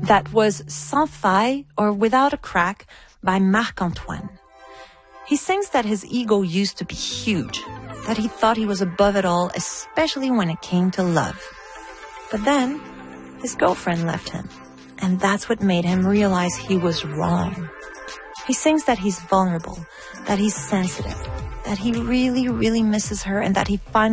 That was Sans Faille, or Without a Crack, by Marc-Antoine. He sings that his ego used to be huge, that he thought he was above it all, especially when it came to love. But then, his girlfriend left him, and that's what made him realize he was wrong. He sings that he's vulnerable, that he's sensitive, that he really, really misses her, and that he finally